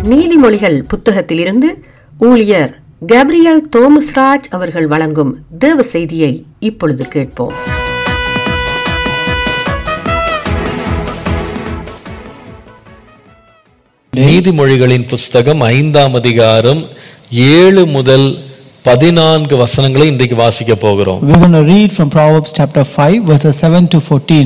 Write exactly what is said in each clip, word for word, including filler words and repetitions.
நீதிமொழிகள் புத்தகத்திலிருந்து ஊழியர் கேப்ரியல் தோமஸ்ராஜ் அவர்கள் வழங்கும் தேவ செய்தியை இப்பொழுது கேட்போம். நீதிமொழிகளின் புஸ்தகம் ஐந்தாம் அதிகாரம் ஏழு முதல் பதினான்கு வசனங்களை இன்றைக்கு வாசிக்க போகிறோம். We're going to read from Proverbs chapter five verses seven to fourteen.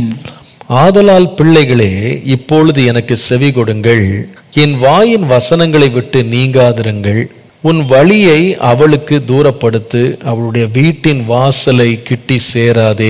ஆதலால் பிள்ளைகளே, இப்பொழுது எனக்கு செவி கொடுங்கள், என் வாயின் வசனங்களை விட்டு நீங்காதிருங்கள். உன் வழியை அவளுக்கு தூரப்படுத்து, அவளுடைய வீட்டின் வாசலை கிட்டி சேராதே.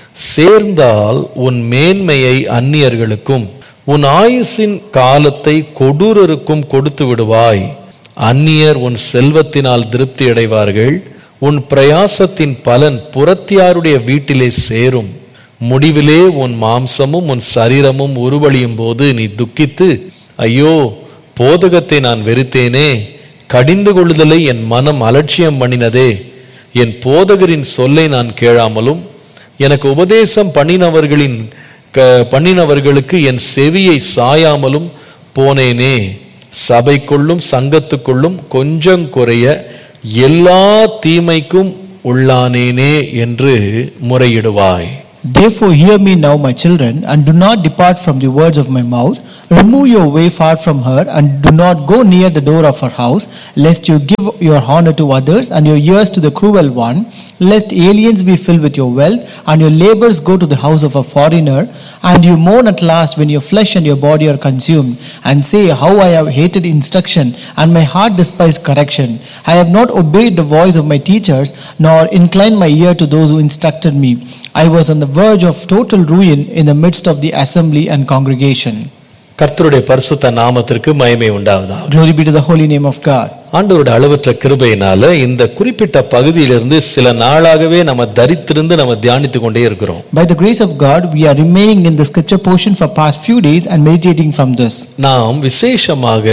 சேர்ந்தால் உன் மேன்மையை அந்நியர்களுக்கும் உன் ஆயுசின் காலத்தை கொடூரருக்கும் கொடுத்து விடுவாய். அந்நியர் உன் செல்வத்தினால் திருப்தி அடைவார்கள். உன் பிரயாசத்தின் பலன் புறத்தியாருடைய வீட்டிலே சேரும். முடிவிலே உன் மாம்சமும் உன் சரீரமும் உருவழியும் போது நீ துக்கித்து, ஐயோ, போதகத்தை நான் வெறுத்தேனே, கடிந்து கொள்ளுதலை என் மனம் அலட்சியம் பண்ணினதே, என் போதகரின் சொல்லை நான் கேளாமலும் எனக்கு உபதேசம் பண்ணினவர்களின் பண்ணினவர்களுக்கு என் செவியை சாயாமலும் போனேனே. சபைக்குள்ளும் சங்கத்துக்குள்ளும் கொஞ்சம் குறைய எல்லா தீமைக்கும் உள்ளானேனே என்று முறையிடுவாய். Therefore hear me now, my children, and do not depart from the words of my mouth. Remove your way far from her, and do not go near the door of her house, lest you give your honor to others and your ears to the cruel one, lest aliens be filled with your wealth, and your labors go to the house of a foreigner, and you mourn at last when your flesh and your body are consumed, and say, how I have hated instruction, and my heart despised correction. I have not obeyed the voice of my teachers, nor inclined my ear to those who instructed me. I was on the verge of total ruin in the midst of the assembly and congregation. கர்த்தருடைய பரிசுத்த நாமத்திற்கு மகிமை உண்டாவதாக. Glory be to the holy name of God. ஆண்டவருடைய அளவற்ற கிருபையினால இந்த குறிப்பிட்ட பகுதியிலிருந்து சில நாளாகவே நம்ம தரித்திருந்து நம்ம தியானித்து கொண்டே இருக்கிறோம். By the grace of God, we are remaining in the scripture portion for past few days and meditating from this. நாம் விசேஷமாக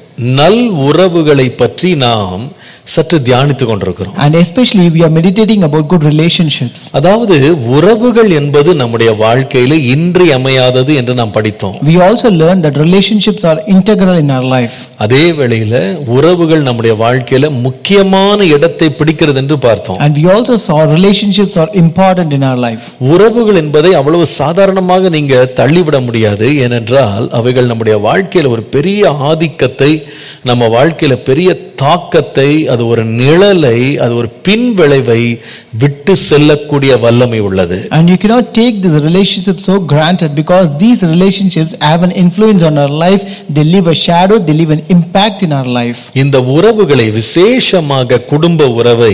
நல் உறவுகளை பற்றி நாம் சற்று தியானித்து கொண்டிருக்கிறோம். And especially we are meditating about good relationships. அதாவது உறவுகள் என்பது நம்முடைய வாழ்க்கையில இன்றியமையாதது என்று நாம் படித்தோம். We also learned that relationships are integral in our life. அதே வேளையில உறவுகள் நம்முடைய வாழ்க்கையில முக்கியமான இடத்தை பிடிக்கிறது என்று பார்த்தோம். And we also saw relationships are important in our life. உறவுகள் என்பதை அவ்வளவு சாதாரணமாக நீங்க தள்ளிவிட முடியாது. ஏனென்றால் அவைகள் நம்முடைய வாழ்க்கையில ஒரு பெரிய ஆதிக்கத்தை, நம்ம வாழ்க்கையில பெரிய தாக்கத்தை, அது ஒரு நிழலை, அது ஒரு பின் விளைவை விட்டு செல்லக்கூடிய வல்லமை உள்ளது. And you cannot take this relationship so granted, because these relationships have an influence on our life. They leave a shadow, they leave an impact in our life. இந்த உறவுகளை, விசேஷமாக குடும்ப உறவை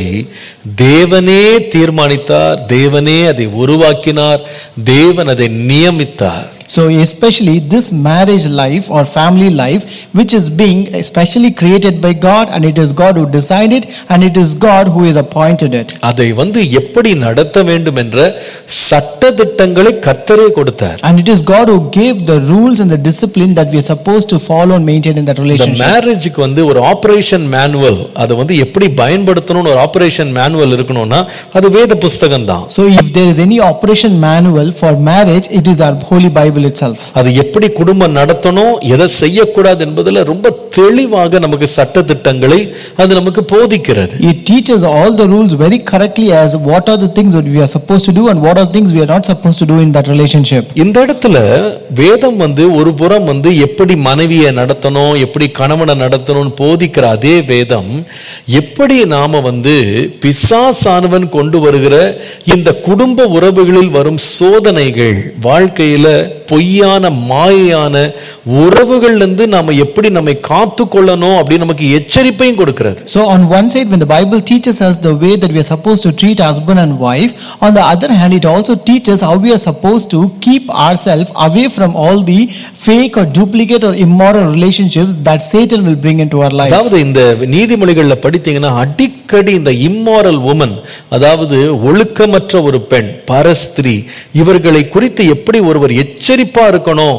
தேவனே தீர்மானித்தார், தேவனே அதை உருவாக்கினார், தேவன் அதை நியமித்தார். So especially this marriage life or family life, which is being especially created by God, and it is God who designed it, and it is God who has appointed it. அதை வந்து எப்படி நடத்த வேண்டும் என்ற சட்ட திட்டங்களை கர்த்தரே கொடுத்தார். And it is God who gave the rules and the discipline that we are supposed to follow and maintain in that relationship. இந்த மேரேஜுக்கு வந்து ஒரு ஆபரேஷன் மேனுவல், அதை வந்து எப்படி பயன்படுத்தணும்னு ஒரு ஆபரேஷன் மேனுவல் இருக்கணும்னா அது வேத புஸ்தகம் தான். So if there is any operation manual for marriage, it is our holy Bible itself. அது எப்படி குடும்பம் நடத்தணும், எதை செய்யக்கூடாது என்பதில் ரொம்ப தெளிவாக நமக்கு சட்ட திட்டங்களை அது நமக்கு போதிக்கிறது. It teaches all the rules very correctly as what are the things that we are supposed to do and what are the things we are not supposed to do in that relationship. இந்த இடத்துல வேதம் வந்து ஒரு புறம் வந்து எப்படி மனைவியை நடத்தணும், எப்படி கணவனை நடத்தணும்னு போதிக்கிற அதே வேதம், எப்படி நாம வந்து பிசாசானவன் கொண்டு வருகிற இந்த குடும்ப உறவுகளில் வரும் சோதனைகள், வாழ்க்கையில பொய்யான மாயான உறவுகள்ல இருந்து நாம எப்படி நம்மை காத்து கொள்ளணும் அப்படி நமக்கு எச்சரிப்பையும் கொடுக்கிறது. So on one side, when the Bible teaches us the way that we are supposed to treat husband and wife, on the other hand it also teaches how we are supposed to keep ourselves away from all the fake or duplicate or immoral relationships that Satan will bring into our life. அதாவது இந்த நீதிமொழிகள்ல படித்தீங்கன்னா அடிக்கடி இந்த immoral woman, அதாவது ஒழுக்கமற்ற ஒரு பெண், பரஸ்திரீ, இவர்களை குறித்து எப்படி ஒருவர் எச்சரிப்பா இருக்கணும்,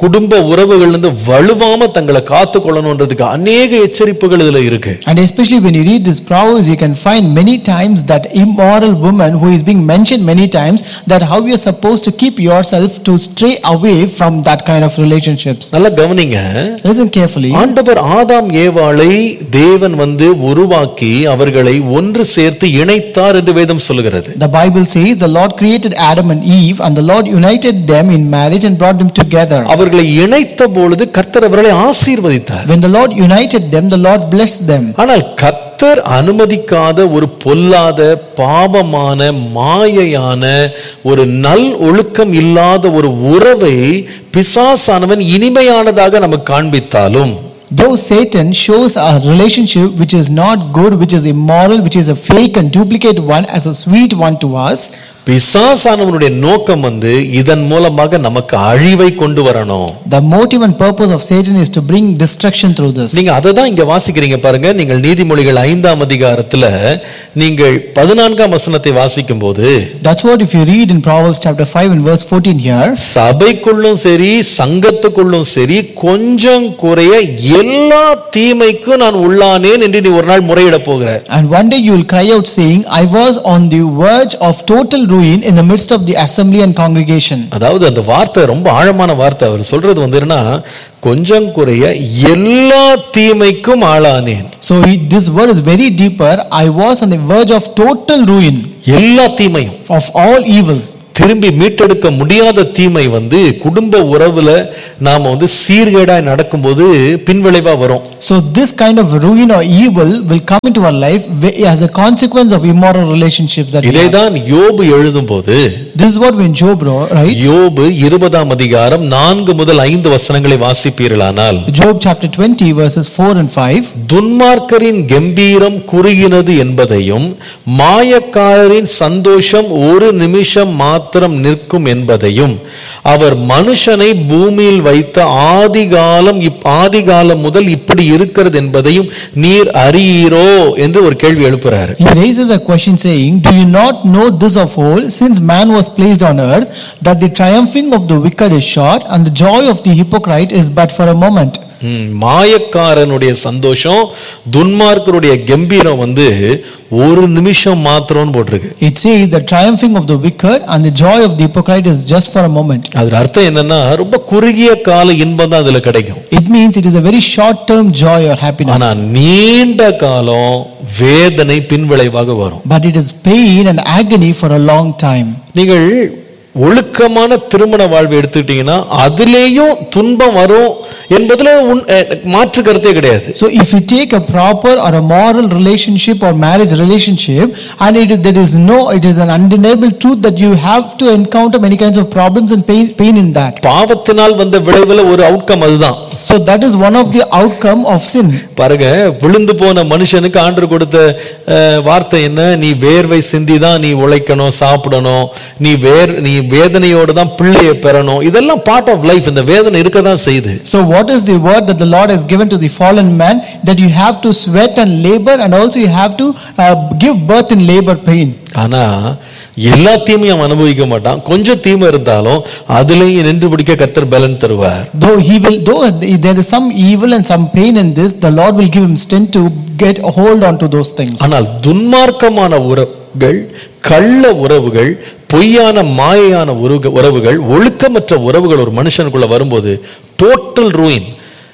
குடும்ப உறவுகள் இருந்து வலுவாம தங்களை காத்து கொள்ளணும்ன்றதுக்கு அநேக எச்சரிப்புகள் இதுல இருக்கு. And especially when you read this Proverbs, you can find many times that immoral woman who is being mentioned many times, that how you are supposed to keep yourself to stray away from that kind of relationships. நல்லா கவனிங்க. Listen carefully. ஆண்டவர் ஆதாம் ஏவாளை தேவன் வந்து உருவாக்கி அவர்களை ஒன்று சேர்த்து இணைத்தார் என்று வேதம் சொல்கிறது. The Bible says the Lord created Adam and Eve, and the Lord united them in marriage and brought them together. அவர்களை இணைத்த பொழுது கர்த்தர் அவர்களை ஆசீர்வதித்தார். When the Lord united them, the Lord blessed them. ஆனால் கர்த்தர் அனுமதிக்காத ஒரு பொல்லாத பாவமான மாயையான ஒரு நல் ஒழுக்கம் இல்லாத ஒரு உறவை பிசாசானவன் இனிமையானதாக நமக்கு காண்பித்தாலும், though Satan shows a relationship which is not good, which is immoral, which is a fake and duplicate one as a sweet one to us, பிசாசானவனுடைய நோக்கம் வந்து இதன் மூலமாக நமக்கு அழிவை கொண்டு வரணும். the motive and purpose of Satan is to bring destruction through this. நீங்க அதை தான் இங்க வாசிக்கிறீங்க பாருங்க. நீங்கள் நீதிமொழிகள் ஐந்தாம் அதிகாரத்துல நீங்கள் பதினான்காம் வசனத்தை வாசிக்கும் போது, that's what if you read in Proverbs chapter five and verse fourteen here, சபைக்குள்ளும் சரி சங்கத்துக்குள்ளும் சரி கொஞ்சம் குறைய எல்லா தீமைக்கும் நான் உள்ளானேன் என்று நீ ஒரு நாள் முறையிட போகிற. and one day you will cry out saying, I was on the verge of total ruin in the midst of the assembly and congregation. அதாவது அந்த வார்த்தை ரொம்ப ஆழமான வார்த்தை. அவர் சொல்றது வந்து என்ன, கொஞ்சம் குறைய எல்லா தீமைக்கும் ஆளானேன். So he, this word is very deeper. I was on the verge of total ruin, எல்லா தீமையும், of all evil. திரும்பி மீட்டெடுக்க முடியாத தீமை வந்து குடும்ப உறவுல நாம வந்து சீர்கேடாய் நடக்கும்போது பின்விளைவா வரும். So this kind of ruin or evil will come into our life as a consequence of immoral relationships that we have. இதைதான் யோபு எழுதும்போது, this is what when Job writes, யோபு இருபதாம் அதிகாரம் நான்கு முதல் ஐந்து வசனங்களை வாசிப்பீர்களானால், Job chapter twenty verses four and five, துன்மார்க்கரின் கம்பீரம் குறுகினது என்பதையும் மாயக்காரரின் சந்தோஷம் ஒரு நிமிஷம் மாத்திரம் நிற்கும் என்பதையும் அவர் மனுஷனை பூமியில் வைத்த ஆதிகாலம் ஆதிகாலம் முதல் இப்படி இருக்கிறது என்பதையும் நீர் அறியீரோ என்று ஒரு கேள்வி எழுப்புறார். He raises a question saying, do you not know this of old, since man was placed on earth, that the triumphing of the wicked is short and the joy of the hypocrite is but for a moment. மாயக்காரனுடைய சந்தோஷம் துன்மார்க்கருடைய கம்பீரம் வந்து ஒரு நிமிஷம் மாத்திரம்னு போட்டிருக்கு. It says the triumphing of the wicked and the joy of the hypocrite is just for a moment. அதோட அர்த்தம் என்னன்னா, ரொம்ப குறுகிய கால இன்பம் தான் அதுல கிடைக்கும். It means it is a very short term joy or happiness. ஆனா நீண்ட காலம் வேதனை பின்விளைவாக வரும். But it is pain and agony for a long time. நீங்கள் ஒழுக்கமான திருமண வாழ்வை எடுத்துக்கிட்டீங்கன்னா அதிலேயும் துன்பம் வரும் என்பதுல மாற்று கருத்தே கிடையாது. So if you take a proper or a moral relationship or marriage relationship, and it is, there is no, it is an undeniable truth that you have to encounter many kinds of problems and pain, pain in that. பாவத்தினால் வந்த விளைவுல ஒரு outcome அதுதான். So that is one of the outcome of sin. பாருங்க, விழுந்து போன மனுஷனுக்கு ஆண்டவர் கொடுத்த வார்த்தை என்ன, நீ வேர்வை சிந்தி தான் நீ உழைக்கணும், சாப்பிடணும், நீ வேர் நீ வேதனையோடு தான் பிள்ளையை பெறணும். இதெல்லாம் பார்ட் ஆஃப் லைஃப். இந்த வேதனை இருக்க தான் செய்யுது. So what is the word that the Lord has given to the fallen man, that you have to sweat and labor, and also you have to uh, give birth in labor pain. ஆனா எல்லா தீமையும் அனுபவிக்க மாட்டான். கொஞ்சம் தீமை இருந்தாலும் அதுலயும் நின்று பிடிக்க கர்த்தர் பலன் தருவார். Though he will, though there is some evil and some pain in this, the Lord will give him strength to get a hold on to those things. ஆனால் துன்மார்க்கமான உறவுகள், கள்ள உறவுகள், பொய்யான மாயையான உறவுகள், ஒழுக்கமற்ற உறவுகள் ஒரு மனுஷனுக்குள்ள வரும்போது டோட்டல் ரூயின்,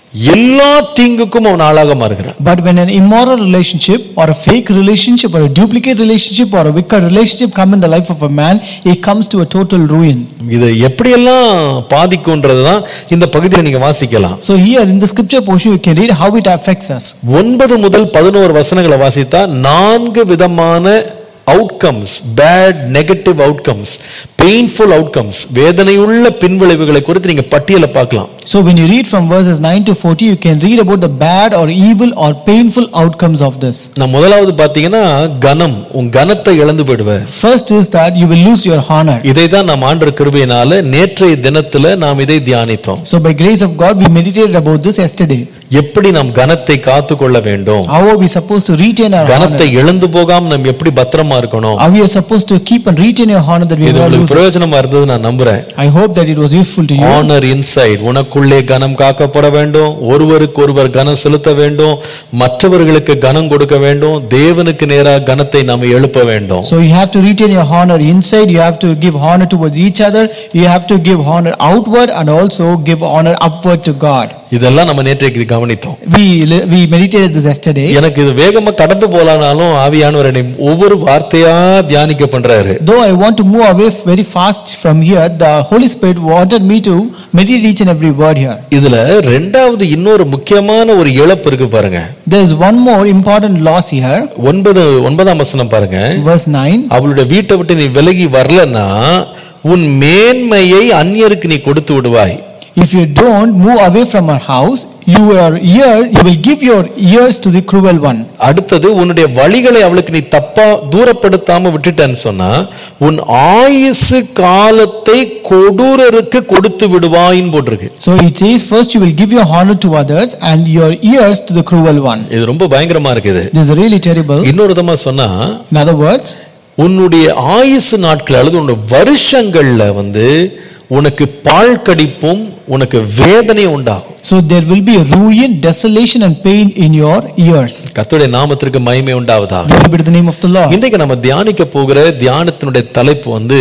எல்லா தீங்குக்கும் அவன் ஆளாக மாறுகிறான். But when an immoral relationship or a fake relationship or a duplicate relationship or a wicked relationship come in the life of a man, he comes to a total ruin. இது எப்படியெல்லாம் பாதிக்கும்ன்றதுதான் இந்த பகுதியில் நீங்க வாசிக்கலாம். So here in the scripture portion you can read how it affects us. ஒன்பது முதல் பதினோரு வசனங்களை வாசித்தா நான்கு விதமான outcomes, bad negative outcomes, painful outcomes, வேதனையுள்ள பின்விளைவுகளை குறித்து நீங்க பட்டியலை பார்க்கலாம். So when you read from verses nine to forty, you can read about the bad or evil or painful outcomes of this. நான் முதலாவது பாத்தீங்கன்னா கனம், உன் கனத்தை இழந்து போய்டுவே. First is that you will lose your honor. இதை தான் நாம் ஆண்டவர் கிருபையினால நேற்றைய தினத்துல நாம் இதை தியானித்தோம். So by grace of God we meditated about this yesterday. எப்படி நாம் கனத்தை காத்துக்கொள்ள வேண்டும், how are we supposed to retain our கனத்தை இழந்து போகாம நாம் எப்படி பத்திரமா இருக்கணும், how we are supposed to keep and retain your honor that we will not lose use it. பிரயோஜனமா இருந்தது நான் நம்புறேன். I hope that it was useful to you. Honor inside. உனக்குள்ளே கனம் காக்கப்பட வேண்டும், ஒருவருக்கு ஒருவர் கனம் செலுத்த வேண்டும், மற்றவர்களுக்கு கனம் கொடுக்க வேண்டும், தேவனுக்கு நேராக கனத்தை நாம எழுப்ப வேண்டும். So you have to retain your honor inside, you have to give honor towards each other, you have to give honor outward and also give honor upward to God. இதெல்லாம் நம்ம நேற்றைக்கு கவனித்தோம். We we meditated this yesterday. எனக்கு இது வேகமா கடந்து போலானாலும் ஆவியானவர் என்னை ஒவ்வொரு வார்த்தையா தியானிக்க பண்றாரு. Though I want to move away very fast from here, the Holy Spirit wanted me to meditate each and every word here. இதுல இரண்டாவது இன்னொரு முக்கியமான ஒரு இழப்பு இருக்கு பாருங்க. There is one more important loss here. ஒன்பது ஒன்பதாம் வசனம் பாருங்க. Verse nine. அவளுடைய வீட்டை விட்டு நீ விலகி வரலன்னா உன் மேன்மையை அந்நியருக்கு நீ கொடுத்து விடுவாய். If you don't move away from her house, your ear, you will give your ears to the cruel one. அடுத்தது உன்னுடைய வழிகளை அவளுக்கு நீ தப்பா தூரப்படுத்தாம விட்டுட்டேன்னு சொன்னா உன் ஆயுசு காலத்தை கொடூரருக்கு கொடுத்து விடுவாயின்னு போட்டிருக்கு. So it says first you will give your honor to others and your ears to the cruel one. இது ரொம்ப பயங்கரமா இருக்குது. This is really terrible. இன்னொரு விதமா சொன்னா, in other words, உன்னுடைய ஆயுசு நாட்கள் அல்லது உன்னுடைய வருஷங்கள்ல வந்து உனக்கு பால் கடிப்பும் உனக்கு வேதனை உண்டாகும். So there will be ruin, desolation and pain in your ears. கர்த்தருடைய நாமத்திற்கு மகிமை உண்டாவதாக. Glory be to the name of the Lord. இன்றைக்கு நம்ம தியானிக்க போகிற தியானத்தினுடைய தலைப்பு வந்து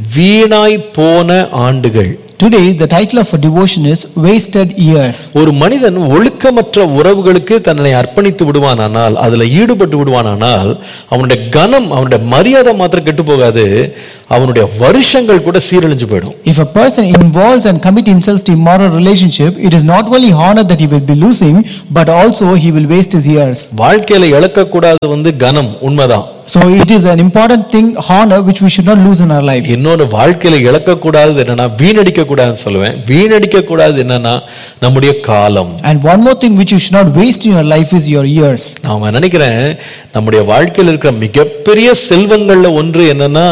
வீணாய் போன ஆண்டுகள். Today the title of our devotion is wasted years. ஒரு மனிதன் ஒழுக்கமற்ற உறவுகளுக்கு தன்னை அர்ப்பணித்து விடுவானானால், அதுல ஈடுபட்டு விடுவானானால் அவனுடைய கனம், அவனுடைய மரியாதை மாத்திரம் கெட்டு போகாது, அவனுடைய வருஷங்கள் கூட சீரழிஞ்சு போயிடும். If a person involves and commit himself to immoral relationship, it is not only honor that he will be losing, but also he will waste his years. வாழ்க்கையில இழக்க கூடாது வந்து கனம், உண்மைதான். So it is an important thing, honor, which we should not lose in our life. இன்னொரு வாழ்க்கையில இழக்க கூடாது என்னன்னா வீணடிக்க கூடாதுன்னு சொல்லுவேன். வீணடிக்க கூடாது என்னன்னா நம்முடைய காலம். And one more thing which you should not waste in your life is your years. நான் நினைக்கிறேன் நம்முடைய வாழ்க்கையில இருக்கிற மிகப்பெரிய செல்வங்கள்ல ஒன்று என்னன்னா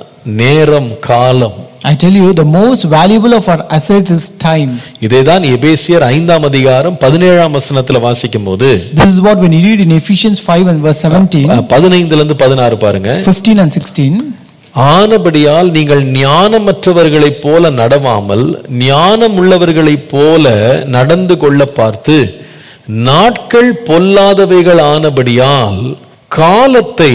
நேரம், காலம். I tell you, the most valuable of our assets is time. இதேதான் எபேசியர் ஐந்தாம் அதிகாரம் பதினேழாம் வசனத்துல வாசிக்கும்போது, This is what when you read in Ephesians five and verse seventeen, பதினைந்துல இருந்து பதினாறு பாருங்க. fifteen and sixteen. ஆனபடியால் நீங்கள் ஞானமற்றவர்களைப் போல நடவாமல் ஞானம் உள்ளவர்களைப் போல நடந்து கொள்ள பார்த்து நாட்கள் பொல்லாதவைகள் ஆனபடியால் காலத்தை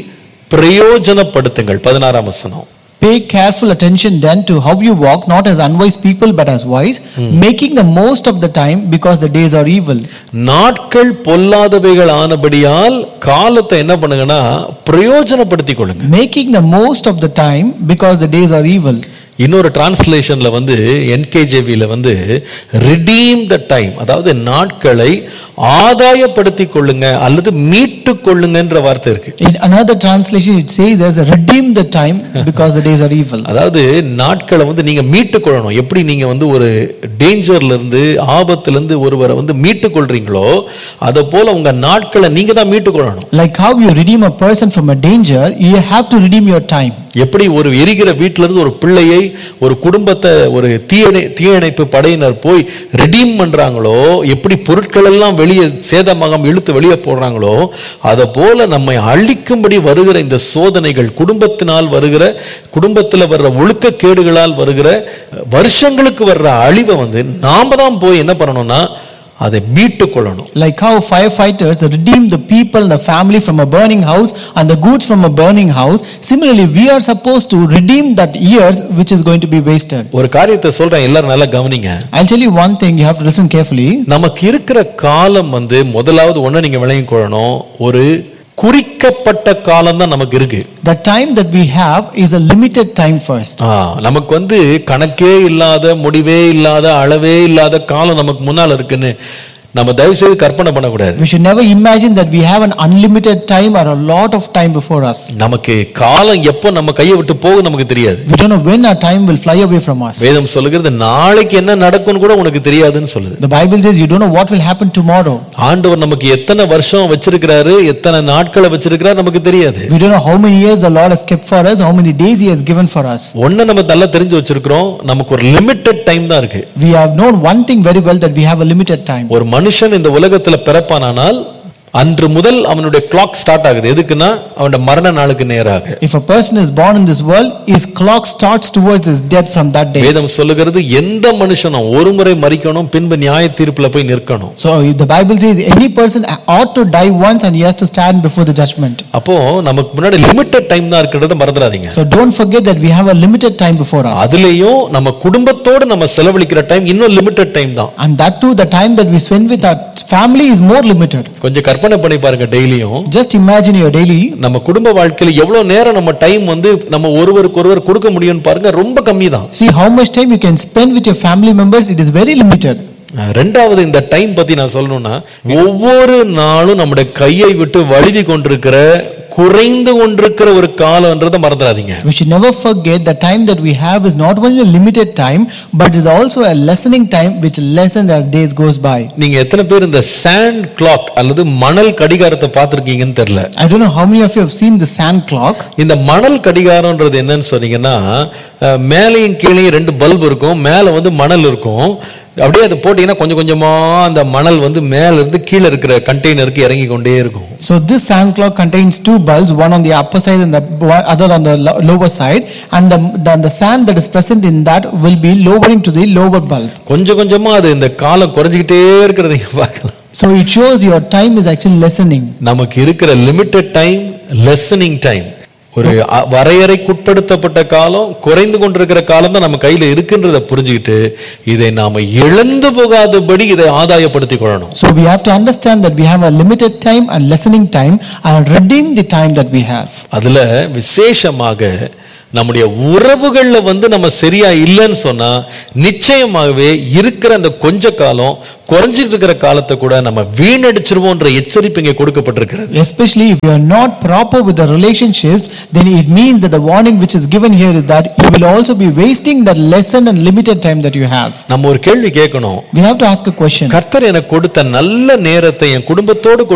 பிரயோஜனப்படுத்துங்கள். பதினாறாம் வசனம். Pay careful attention then to how you walk, not as unwise people but as wise, hmm. making the most of the time because the days are evil. நாட்கள் பொல்லாதவைகள் ஆனபடியால் காலத்தை என்ன பண்ணுங்கன்னா பிரயோஜனப்படுத்திக் கொள்ளுங்க. Making the most of the time because the days are evil. இன்னொரு டிரான்ஸ்லேஷன்ல வந்து என்கேஜேவில வந்து redeem the time, அதாவது நாட்களை ஆதாயப்படுத்திக் கொள்ளுங்க அல்லது மீட்டு கொள்ளுங்கன்ற வார்த்தை இருக்கு. In another translation it says as redeem the time because the days are evil. அதாவது நாட்களை வந்து நீங்க மீட்டு கொள்ளணும். எப்படி நீங்க வந்து ஒரு டேஞ்சர்ல இருந்து, ஆபத்துல இருந்து ஒருவரை வந்து மீட்டு கொள்றீங்களோ அத போல உங்க நாட்களை நீங்க தான் மீட்டு கொள்ளணும். Like how you redeem a person from a danger, you have to redeem your time. எப்படி ஒரு எரிகிற வீட்டில இருந்து ஒரு பிள்ளையை, ஒரு குடும்பத்தை ஒரு தீயணை தீயணைப்பு படையினர் போய் ரெடீம் பண்றாங்களோ, எப்படி பொருட்கள் எல்லாம் வெளியே சேதமாகாம இழுத்து வெளியே போடுறாங்களோ, அத போல நம்மை அழிக்கும்படி வருகிற இந்த சோதனைகள், குடும்பத்தினால் வருகிற, குடும்பத்தில் வர்ற ஒழுக்க கேடுகளால் வருகிற வருஷங்களுக்கு வர்ற அழிவை வந்து நாம தான் போய் என்ன பண்ணணும்னா அதை மீட்டு கொள்ளணும். Like how firefighters redeem the people, the family from a burning house and the goods from a burning house, similarly we are supposed to redeem that years which is going to be wasted. ஒரு காரியத்தை சொல்றேன், எல்லாரும் நல்லா கவனிங்க. I'll tell you one thing, you have to listen carefully. நமக்கு இருக்கிற காலம் வந்து முதலாவது ஒண்ணு நீங்க விளங்கிக் கொள்ளணும், ஒரு குறிக்கப்பட்ட காலம் தான் நமக்கு இருக்கு. The time that we have is a limited time first. நமக்கு வந்து கணக்கே இல்லாத, முடிவே இல்லாத, அளவே இல்லாத காலம் நமக்கு முன்னால இருக்குன்னு நம்ம தயவு செய்து கற்பனை பண்ணக்கூடாது. We should never imagine that we have an unlimited time or a lot of time before us. நமக்கு காலம் எப்போ நம்ம கையை விட்டு போகும் நமக்கு தெரியாது. We don't know when our time will fly away from us. வேதம் சொல்லுகிறது நாளைக்கு என்ன நடக்கும்னு கூட உனக்கு தெரியாதுன்னு சொல்லுது. The Bible says you don't know what will happen tomorrow. ஆண்டவர் நமக்கு எத்தனை வருஷம் வச்சிருக்கிறாரு, எத்தனை நாட்களை வச்சிருக்கிறாரு நமக்கு தெரியாது. We don't know how many years the Lord has kept for us, how many days he has given for us. ஒண்ணு நம்ம நல்லா தெரிஞ்சு வச்சிருக்கிறோம், நமக்கு ஒரு லிமிட்டட் டைம் தான் இருக்கு. We have known one thing very well, that we have a limited time. ஒரு மனுஷன் இந்த உலகத்துல பிறப்பானால் அன்று முதல் அவனுடைய கிளாக் ஸ்டார்ட் ஆகுது. எதுக்குன்னா அவனுடைய மரண நாளுக்கு நேராக. If a person is born in this world, his clock starts towards his death from that day. வேதம் சொல்லுகிறது எந்த மனுஷனும் ஒரு முறை மரிக்கணும், பின்பு நியாய தீர்ப்புல போய் நிற்கணும். So the Bible says any person ought to die once and he has to stand before the judgment. அப்போ நமக்கு முன்னாடி லிமிட்டட் டைம் தான் இருக்கிறத மறந்துடாதீங்க. So don't forget that we have a limited time before us. அதுலயும் நம்ம குடும்பத்தோட நம்ம செலவழிக்கிற டைம் இன்னும் லிமிட்டட் டைம் தான். And that too, the time that we spend with our family is more limited. கொஞ்சம் கற்பனை பண்ணி பாருங்க. டெய்லியும் Just imagine your daily. நம்ம குடும்ப வாழ்க்கையில எவ்வளவு நேரம் நம்ம டைம் வந்து நம்ம ஒருவருக்கு ஒருவர் கொடுக்க முடியும்னு பாருங்க. ரொம்ப கம்மி தான். See how much time you can spend with your family members. It is very limited. ரெண்டாவது இந்த டைம் பத்தி நான் சொல்லணும்னா, ஒவ்வொரு நாளும் நம்முடைய கையை விட்டு வழுவி கொண்டிருக்கிற குறைந்து கொண்டிருக்கிற ஒரு காலம்ன்றதை மறந்துடாதீங்க. We should never forget the time that we have is not only a limited time but is also a lessening time which lessens as days goes by. நீங்க எத்தனை பேர் இந்த சாண்ட் கிளாக் அல்லது மணல் கடிகாரத்தை பார்த்திருக்கீங்கன்னு தெரியல. I don't know how many of you have seen the sand clock. இந்த மணல் கடிகாரம்ன்றது என்னன்னு சொன்னீங்கன்னா, மேலையும் கீழையும் ரெண்டு பல்ப் இருக்கும், மேல வந்து மணல் இருக்கும். அப்படியே அதை போட்டீங்கன்னா கொஞ்சம் கொஞ்சமா அந்த மணல் வந்து மேல இருந்து கீழே இருக்கிற கண்டெய்னருக்கு இறங்கி கொண்டே இருக்கும். So this sand clock contains two bulbs, one on the upper side and the other on the lower side, and the, the the sand that is present in that will be lowering to the lower bulb. கொஞ்சம் கொஞ்சமா அது இந்த காலம் குறைஞ்சிக்கிட்டே இருக்கிறத நீங்க பார்க்கலாம். So it shows your time is actually lessening. நமக்கு இருக்கிற லிமிட்டட் டைம் லெசனிங் டைம். ஒரு வரையறைக்குட்படுத்தப்பட்ட காலம், குறைந்து கொண்டிருக்கிற காலம் தான் நம்ம கையில இருக்குன்றத புரிஞ்சுக்கிட்டு இதை நாம இழந்து போகாதபடி இதை ஆதாயப்படுத்திக் கொள்ளணும். So we have to understand that we have a limited time and lessening time and redeem the time that we have. அதுல விசேஷமாக நம்முடைய உறவுகள்ல வந்து நம்ம சரியா இல்லைன்னு சொன்னா நிச்சயமாகவே இருக்கிற அந்த கொஞ்ச காலம் குறைஞ்சிட்டு இருக்கிற காலத்தை கூட நம்ம வீணடிச்சிருவோம்ன்ற எச்சரிப்பு இங்கே கொடுக்கப்பட்டிருக்கிறது. Especially if you are not proper with the relationships, then it means that the warning which is given here is that you will also be wasting that lesson and limited time that you have. நம்ம ஒரு கேள்வி கேட்கணும். We have to ask a question. கர்த்தர் எனக்கு கொடுத்த நல்ல நேரத்தை என் குடும்பத்தோடு